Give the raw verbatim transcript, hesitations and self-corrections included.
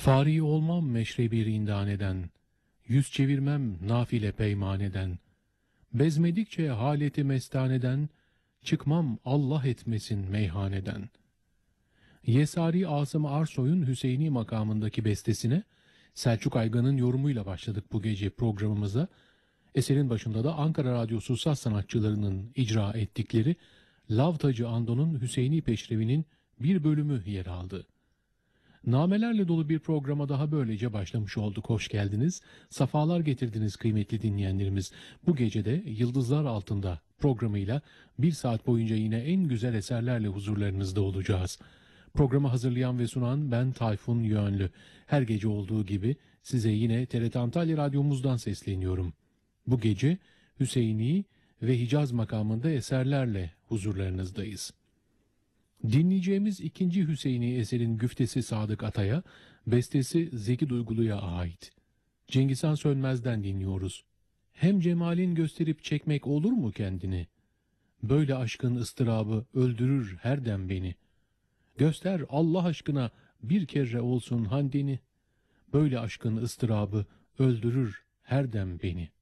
Fari olmam meşrebi rindaneden, yüz çevirmem nafile peymaneden, bezmedikçe haleti mestaneden, çıkmam Allah etmesin meyhaneden. Yesari Asım Arsoy'un Hüseyini makamındaki bestesine Selçuk Aygan'ın yorumuyla başladık bu gece programımıza. Eserin başında da Ankara Radyosu saz sanatçılarının icra ettikleri Lavtacı Ando'nun Hüseyini Peşrevi'nin bir bölümü yer aldı. Namelerle dolu bir programa daha böylece başlamış olduk. Hoş geldiniz. Safalar getirdiniz kıymetli dinleyenlerimiz. Bu gecede Yıldızlar Altında programıyla bir saat boyunca yine en güzel eserlerle huzurlarınızda olacağız. Programı hazırlayan ve sunan ben Tayfun Yönlü. Her gece olduğu gibi size yine T R T Antalya Radyomuzdan sesleniyorum. Bu gece Hüseyini ve Hicaz makamında eserlerle huzurlarınızdayız. Dinleyeceğimiz ikinci Hüseyini eserin güftesi Sadık Atay'a, bestesi Zeki Duygulu'ya ait. Cengizhan Sönmez'den dinliyoruz. Hem cemalin gösterip çekmek olur mu kendini? Böyle aşkın ıstırabı öldürür her dem beni. Göster Allah aşkına bir kere olsun handini. Böyle aşkın ıstırabı öldürür her dem beni.